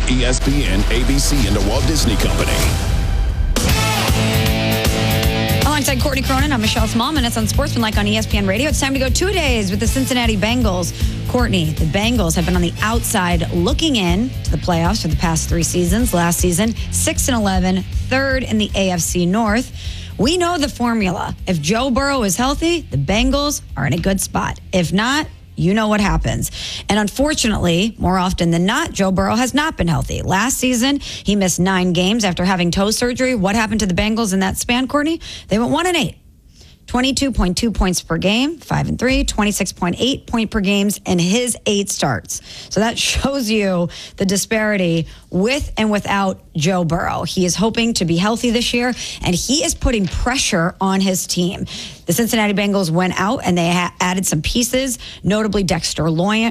ESPN, ABC, and the Walt Disney Company. Alongside Courtney Cronin, I'm Michelle Smallman. It's on Sportsmanlike on ESPN Radio. It's time to go 2 days with the Cincinnati Bengals. Courtney, the Bengals have been on the outside looking in to the playoffs for the past 3 seasons. Last season, 6-11, third in the AFC North. We know the formula. If Joe Burrow is healthy, the Bengals are in a good spot. If not, you know what happens. And unfortunately, more often than not, Joe Burrow has not been healthy. Last season, he missed 9 games after having toe surgery. What happened to the Bengals in that span, Courtney? They went 1-8. 22.2 points per game, 5-3, 26.8 point per games in his 8 starts. So that shows you the disparity with and without Joe Burrow. He is hoping to be healthy this year, and he is putting pressure on his team. The Cincinnati Bengals went out and they added some pieces, notably Dexter Lawrence,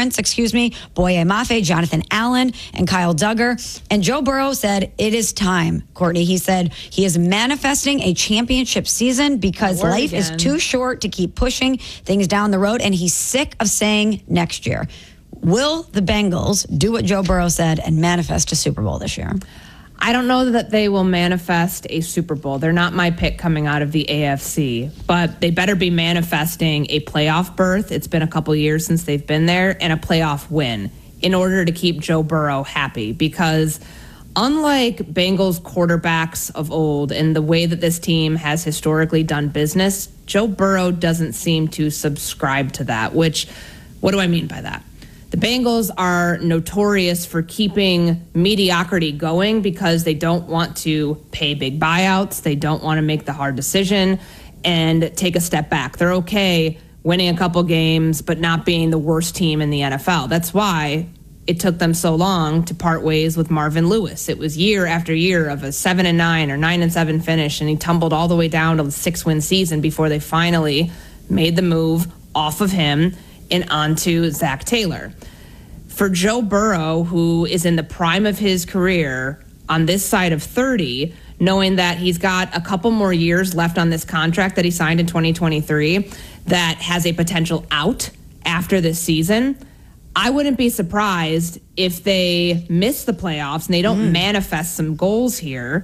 Boye Mafe, Jonathan Allen, and Kyle Duggar. And Joe Burrow said, it is time, Courtney. He said he is manifesting a championship season because life is too short to keep pushing things down the road, and he's sick of saying next year. Will the Bengals do what Joe Burrow said and manifest a Super Bowl this year? I don't know that they will manifest a Super Bowl. They're not my pick coming out of the AFC, but they better be manifesting a playoff berth. It's been a couple years since they've been there, and a playoff win in order to keep Joe Burrow happy, because unlike Bengals quarterbacks of old and the way that this team has historically done business, Joe Burrow doesn't seem to subscribe to that, which, what do I mean by that? The Bengals are notorious for keeping mediocrity going because they don't want to pay big buyouts. They don't want to make the hard decision and take a step back. They're okay winning a couple games, but not being the worst team in the NFL. That's why it took them so long to part ways with Marvin Lewis. It was year after year of a 7-9 or 9-7 finish, and he tumbled all the way down to the 6-win season before they finally made the move off of him and onto Zach Taylor. For Joe Burrow, who is in the prime of his career on this side of 30, knowing that he's got a couple more years left on this contract that he signed in 2023 that has a potential out after this season, I wouldn't be surprised if they miss the playoffs and they don't manifest some goals here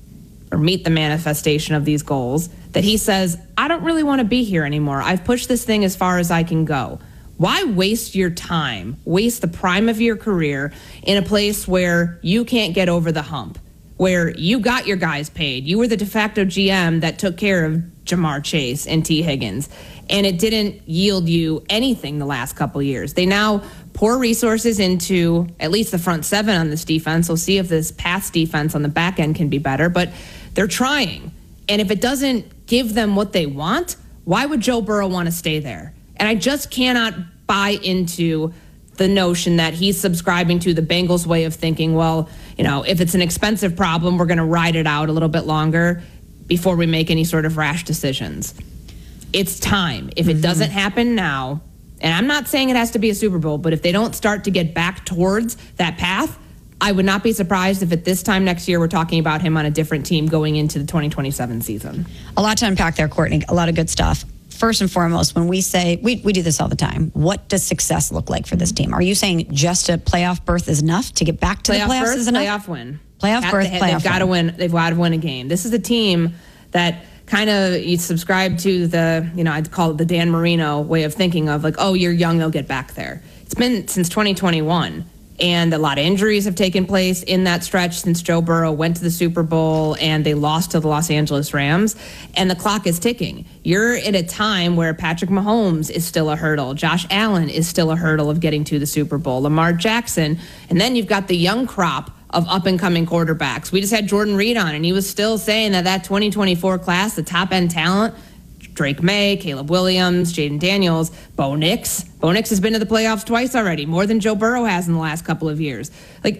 or meet the manifestation of these goals, that he says, I don't really want to be here anymore. I've pushed this thing as far as I can go. Why waste your time, waste the prime of your career in a place where you can't get over the hump, where you got your guys paid? You were the de facto GM that took care of Jamar Chase and T. Higgins, and it didn't yield you anything the last couple years. They now pour resources into at least the front 7 on this defense. We'll see if this pass defense on the back end can be better, but they're trying. And if it doesn't give them what they want, why would Joe Burrow want to stay there? And I just cannot buy into the notion that he's subscribing to the Bengals way of thinking, well, you know, if it's an expensive problem, we're going to ride it out a little bit longer before we make any sort of rash decisions. It's time. If it doesn't happen now, and I'm not saying it has to be a Super Bowl, but if they don't start to get back towards that path, I would not be surprised if at this time next year we're talking about him on a different team going into the 2027 season. A lot to unpack there, Courtney. A lot of good stuff. First and foremost, when we say, we do this all the time, what does success look like for this team? Are you saying just a playoff berth is enough to get back to the playoffs? Berth, is enough? Playoff win. Playoff berth, playoff They've got to win. They've got to win a game. This is a team that kind of, you subscribe to the, I'd call it the Dan Marino way of thinking of like, oh, you're young, they'll get back there. It's been since 2021. And a lot of injuries have taken place in that stretch since Joe Burrow went to the Super Bowl and they lost to the Los Angeles Rams. And the clock is ticking. You're at a time where Patrick Mahomes is still a hurdle. Josh Allen is still a hurdle of getting to the Super Bowl. Lamar Jackson. And then you've got the young crop of up-and-coming quarterbacks. We just had Jordan Reed on, and he was still saying that 2024 class, the top-end talent, Drake May, Caleb Williams, Jaden Daniels, Bo Nix. Bo Nix has been to the playoffs twice already, more than Joe Burrow has in the last couple of years. Like,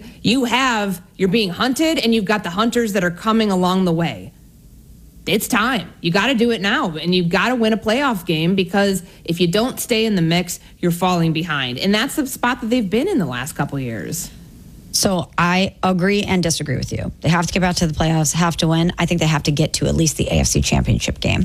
you're being hunted, and you've got the hunters that are coming along the way. It's time. You got to do it now, and you've got to win a playoff game, because if you don't stay in the mix, you're falling behind. And that's the spot that they've been in the last couple of years. So I agree and disagree with you. They have to get back to the playoffs, have to win. I think they have to get to at least the AFC Championship game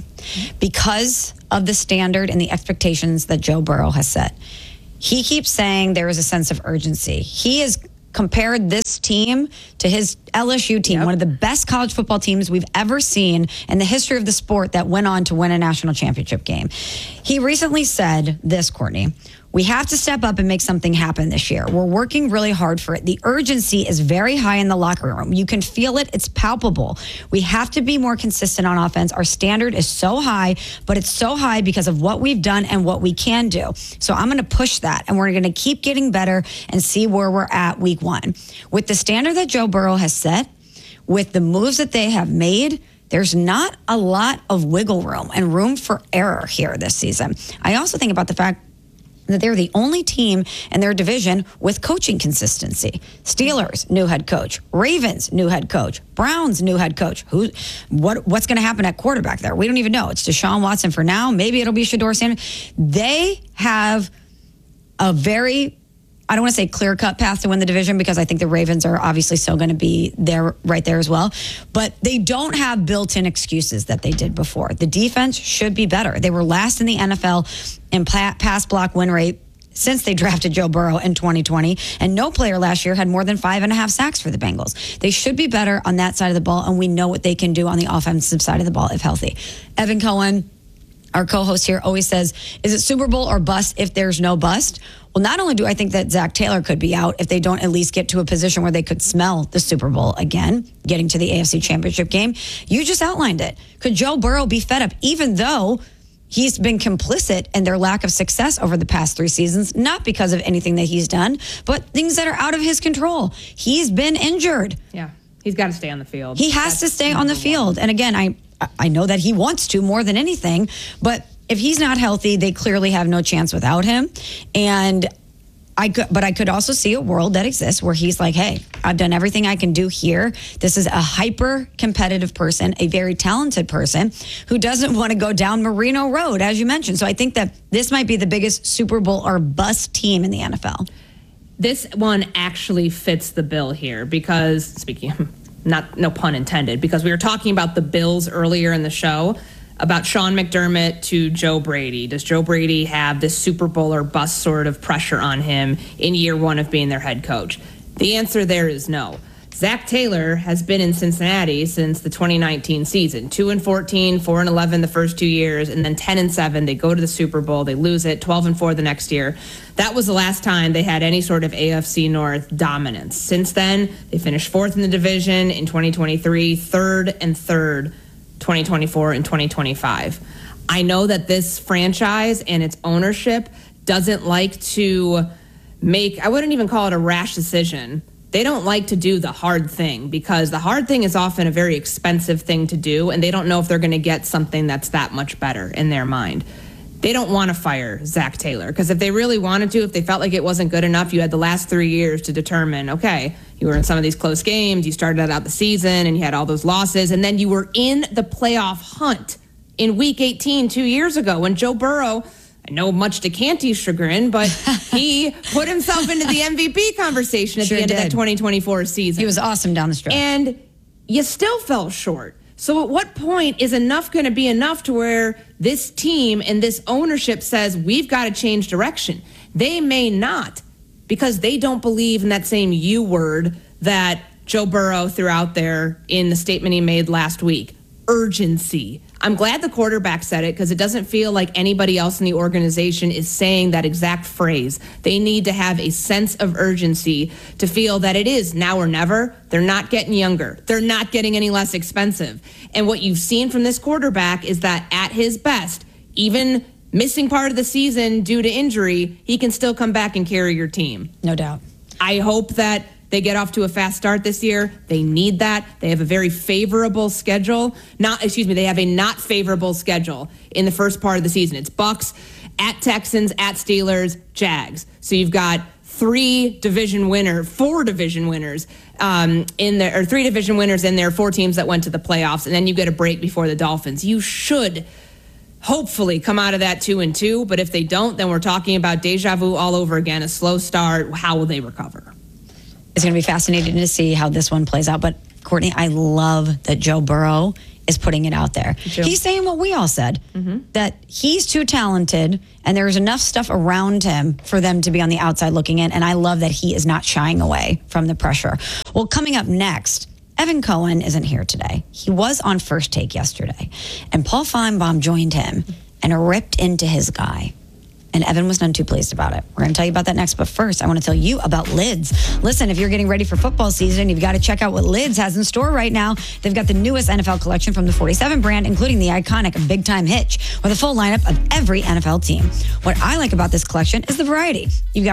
because of the standard and the expectations that Joe Burrow has set. He keeps saying there is a sense of urgency. He is compared this team to his LSU team, one of the best college football teams we've ever seen in the history of the sport that went on to win a national championship game. He recently said this, Courtney: "We have to step up and make something happen this year. We're working really hard for it. The urgency is very high in the locker room. You can feel it. It's palpable. We have to be more consistent on offense. Our standard is so high, but it's so high because of what we've done and what we can do. So I'm going to push that, and we're going to keep getting better and see where we're at week one." With the standard that Joe Burrow has set, with the moves that they have made, there's not a lot of wiggle room and room for error here this season. I also think about the fact that they're the only team in their division with coaching consistency. Steelers, new head coach. Ravens, new head coach. Browns, new head coach. What's going to happen at quarterback there? We don't even know. It's Deshaun Watson for now. Maybe it'll be Shedeur Sanders. They have a very, I don't want to say clear-cut path to win the division, because I think the Ravens are obviously still going to be there, right there as well. But they don't have built-in excuses that they did before. The defense should be better. They were last in the NFL in pass block win rate since they drafted Joe Burrow in 2020, and no player last year had more than 5.5 sacks for the Bengals. They should be better on that side of the ball, and we know what they can do on the offensive side of the ball if healthy. Evan Cohen, our co-host here, always says, is it Super Bowl or bust if there's no bust? Well, not only do I think that Zach Taylor could be out if they don't at least get to a position where they could smell the Super Bowl again, getting to the AFC Championship game. You just outlined it. Could Joe Burrow be fed up, even though he's been complicit in their lack of success over the past 3 seasons, not because of anything that he's done, but things that are out of his control? He's been injured. Yeah, he's got to stay on the field. He has to stay on the field. And again, I know that he wants to more than anything, but if he's not healthy, they clearly have no chance without him. And I could also see a world that exists where he's like, hey, I've done everything I can do here. This is a hyper competitive person, a very talented person who doesn't want to go down Marino Road, as you mentioned. So I think that this might be the biggest Super Bowl or bust team in the NFL. This one actually fits the bill here because, speaking of, no pun intended, because we were talking about the Bills earlier in the show, about Sean McDermott to Joe Brady. Does Joe Brady have this Super Bowl or bust sort of pressure on him in year one of being their head coach? The answer there is no. Zach Taylor has been in Cincinnati since the 2019 season. 2-14, 4-11 the first 2 years, and then 10-7. They go to the Super Bowl, they lose it, 12-4 the next year. That was the last time they had any sort of AFC North dominance. Since then, they finished 4th in the division in 2023, 3rd and 3rd 2024 and 2025. I know that this franchise and its ownership doesn't like to make, I wouldn't even call it a rash decision. They don't like to do the hard thing because the hard thing is often a very expensive thing to do, and they don't know if they're going to get something that's that much better in their mind. They don't want to fire Zach Taylor because if they really wanted to, if they felt like it wasn't good enough, you had the last 3 years to determine, okay, you were in some of these close games, you started out the season and you had all those losses, and then you were in the playoff hunt in week 18 2 years ago when Joe Burrow, I know much to Canty's chagrin, but he put himself into the MVP conversation at the end of that 2024 season. He was awesome down the stretch. And you still fell short. So at what point is enough going to be enough to where this team and this ownership says, we've got to change direction? They may not, because they don't believe in that same U word that Joe Burrow threw out there in the statement he made last week. Urgency. I'm glad the quarterback said it because it doesn't feel like anybody else in the organization is saying that exact phrase. They need to have a sense of urgency to feel that it is now or never. They're not getting younger. They're not getting any less expensive. And what you've seen from this quarterback is that at his best, even missing part of the season due to injury, he can still come back and carry your team. No doubt. I hope that they get off to a fast start this year. They need that. They have a very favorable schedule. They have a not favorable schedule in the first part of the season. It's Bucks, at Texans, at Steelers, Jags. So you've got 4 division winners in there, or 3 division winners in there, 4 teams that went to the playoffs, and then you get a break before the Dolphins. You should hopefully come out of that 2-2, but if they don't, then we're talking about deja vu all over again, a slow start. How will they recover? It's going to be fascinating to see how this one plays out. But, Courtney, I love that Joe Burrow is putting it out there. He's saying what we all said, that he's too talented and there's enough stuff around him for them to be on the outside looking in. And I love that he is not shying away from the pressure. Well, coming up next, Evan Cohen isn't here today. He was on First Take yesterday, and Paul Feinbaum joined him and ripped into his guy. And Evan was none too pleased about it. We're going to tell you about that next. But first, I want to tell you about Lids. Listen, if you're getting ready for football season, you've got to check out what Lids has in store right now. They've got the newest NFL collection from the 47 brand, including the iconic Big Time Hitch, with a full lineup of every NFL team. What I like about this collection is the variety. You've got